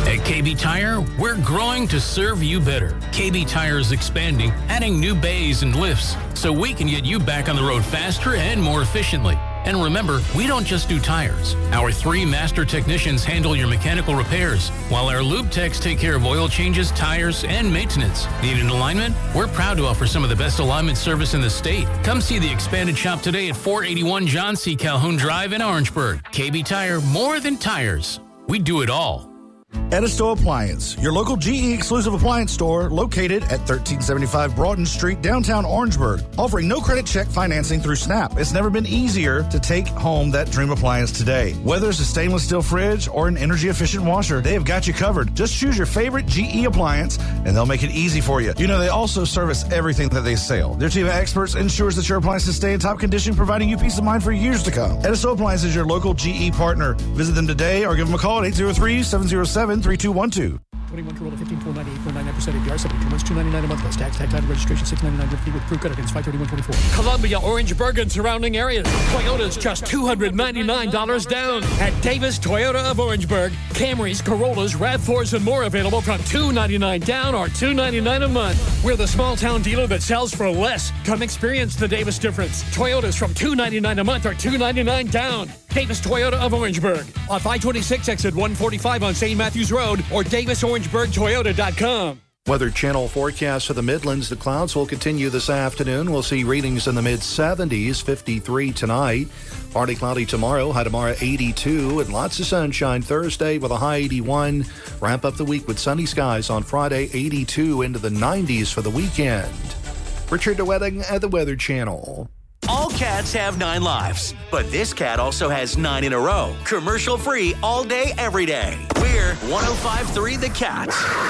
At KB Tire, we're growing to serve you better. KB Tire is expanding, adding new bays and lifts, so we can get you back on the road faster and more efficiently. And remember, we don't just do tires. Our 3 master technicians handle your mechanical repairs, while our lube techs take care of oil changes, tires, and maintenance. Need an alignment? We're proud to offer some of the best alignment service in the state. Come see the expanded shop today at 481 John C. Calhoun Drive in Orangeburg. KB Tire, more than tires. We do it all. Edisto Appliance, your local GE exclusive appliance store located at 1375 Broughton Street, downtown Orangeburg, offering no credit check financing through Snap. It's never been easier to take home that dream appliance today. Whether it's a stainless steel fridge or an energy efficient washer, they have got you covered. Just choose your favorite GE appliance and they'll make it easy for you. You know, they also service everything that they sell. Their team of experts ensures that your appliances stay in top condition, providing you peace of mind for years to come. Edisto Appliance is your local GE partner. Visit them today or give them a call at 803-707-3212. 21 Corolla, 15.498.99% APR, 72 months, $299 a month plus tax, title, registration, $699 fee with approved credit against 531.24. Columbia, Orangeburg, and surrounding areas. Toyota's just $299 down. At Davis Toyota of Orangeburg, Camrys, Corollas, RAV4s, and more available from $299 down or $299 a month. We're the small town dealer that sells for less. Come experience the Davis difference. Toyotas from $299 a month or $299 down. Davis Toyota of Orangeburg. Off I-26 exit 145 on St. Matthews Road or DavisOrangeburgToyota.com. Weather Channel forecast for the Midlands. The clouds will continue this afternoon. We'll see readings in the mid-70s, 53 tonight. Partly cloudy tomorrow, high tomorrow 82, and lots of sunshine Thursday with a high 81. Wrap up the week with sunny skies on Friday, 82 into the 90s for the weekend. Richard DeWetting at the Weather Channel. All cats have 9 lives, but this cat also has 9 in a row. Commercial free all day, every day. We're 105.3 The Cat.